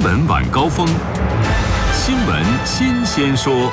闻晚高峰，新闻新鲜说。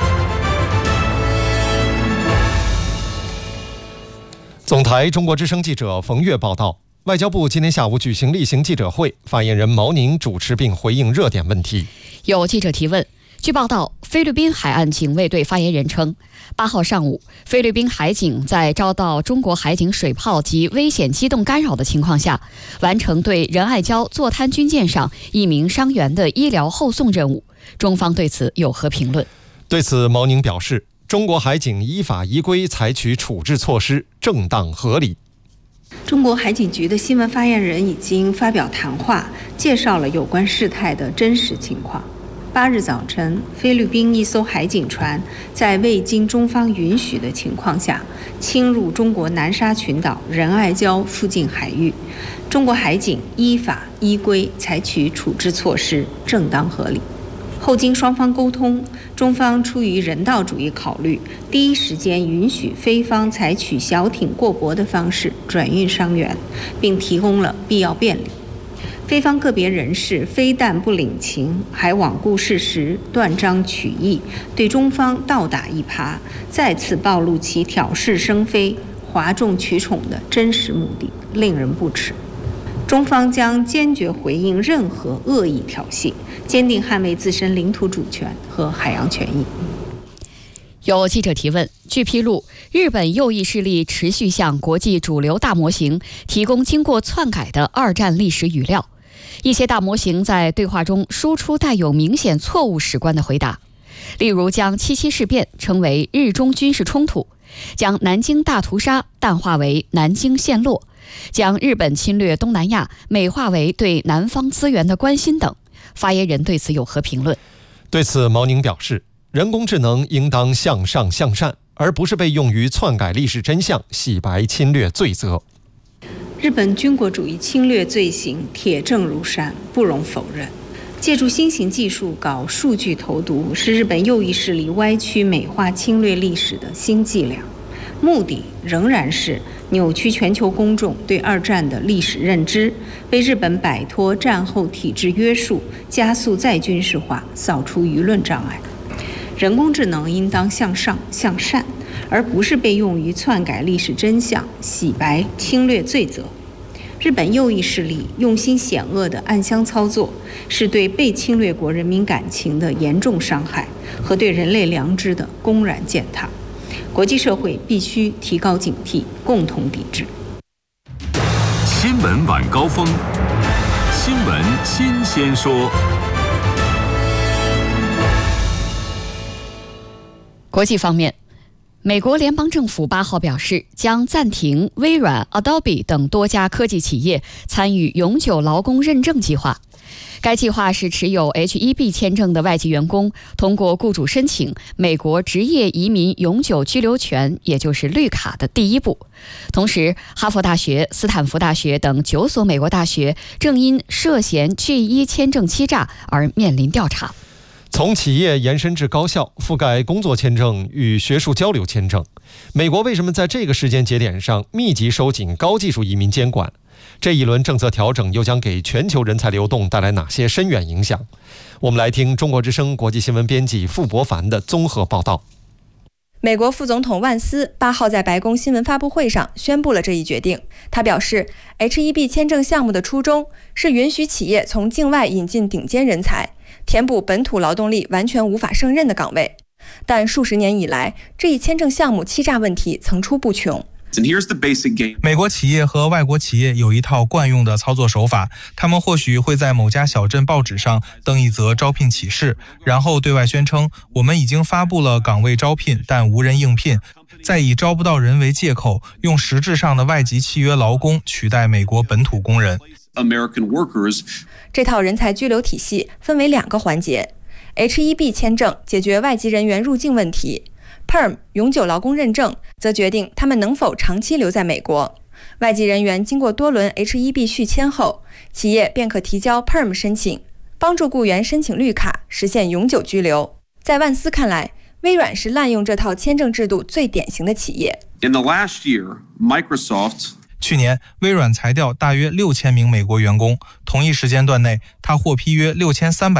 总台中国之声记者冯跃报道，外交部今天下午举行例行记者会，发言人毛宁主持并回应热点问题。 有记者提问。据报道，菲律宾海岸警卫队发言人称，8号上午，菲律宾海警在遭到中国海警水炮及危险机动干扰的情况下，完成对仁爱礁坐滩军舰上1名伤员的医疗后送任务。中方对此有何评论？ 对此，毛宁表示，中国海警依法依规采取处置措施，正当合理。 中国海警局的新闻发言人已经发表谈话，介绍了有关事态的真实情况。8日早晨，菲律宾一艘海警船在未经中方允许的情况下，侵入中国南沙群岛仁爱礁附近海域。中国海警依法依规采取处置措施，正当合理。后经双方沟通，中方出于人道主义考虑，第一时间允许菲方采取小艇过驳的方式转运伤员，并提供了必要便利。菲方个别人士非但不领情，还罔顾事实，断章取义，对中方倒打一耙，再次暴露其挑事生非、哗众取宠的真实目的，令人不齿。中方将坚决回应任何恶意挑衅，坚定捍卫自身领土主权和海洋权益。 有记者提问，据披露，日本右翼势力持续向国际主流大模型提供经过篡改的二战历史语料。一些大模型在对话中输出带有明显错误史观的回答，例如将7·7事变称为日中军事冲突，将南京大屠杀淡化为南京陷落，将日本侵略东南亚美化为对南方资源的关心等。发言人对此有何评论？ 对此，毛宁表示，人工智能应当向上向善，而不是被用于篡改历史真相、洗白侵略罪责。 日本军国主义侵略罪行铁证如山，不容否认。借助新型技术搞数据投毒，是日本右翼势力歪曲美化侵略历史的新伎俩，目的仍然是扭曲全球公众对二战的历史认知，为日本摆脱战后体制约束、加速再军事化扫除舆论障碍。人工智能应当向上向善，而不是被用于篡改历史真相、洗白侵略罪责。日本右翼势力用心险恶的暗箱操作，是对被侵略国人民感情的严重伤害和对人类良知的公然践踏。国际社会必须提高警惕，共同抵制。 新闻晚高峰，新闻新鲜说。 国际方面，美国联邦政府8号表示，将暂停微软、Adobe 等多家科技企业参与永久劳工认证计划。该计划是持有 H-1B 签证的外籍员工通过雇主申请美国职业移民永久居留权，也就是绿卡的第一步。同时，哈佛大学、斯坦福大学等9所美国大学正因涉嫌 G1 签证欺诈而面临调查。 从企业延伸至高校，覆盖工作签证与学术交流签证。美国为什么在这个时间节点上密集收紧高技术移民监管？这一轮政策调整又将给全球人才流动带来哪些深远影响？我们来听中国之声国际新闻编辑傅博凡的综合报道。 美国副总统万斯8号在白宫新闻发布会上宣布了这一决定。他表示 ，H-1B 签证项目的初衷是允许企业从境外引进顶尖人才，填补本土劳动力完全无法胜任的岗位。但数十年以来，这一签证项目欺诈问题层出不穷。 美国企业和外国企业有一套惯用的操作手法，他们或许会在某家小镇报纸上登一则招聘启事，然后对外宣称我们已经发布了岗位招聘，但无人应聘，再以招不到人为借口，用实质上的外籍契约劳工取代美国本土工人。 这套人才居留体系分为2个环节。H-1B 签证解决外籍人员入境问题，PERM 永久劳工认证则决定他们能否长期留在美国。外籍人员经过多轮 H-1B 续签后，企业便可提交 PERM 申请，帮助雇员申请绿卡，实现永久居留。在万斯看来，微软是滥用这套签证制度最典型的企业。 去年，微软裁掉大约6000名美国员工，同一时间段内，他获批约6300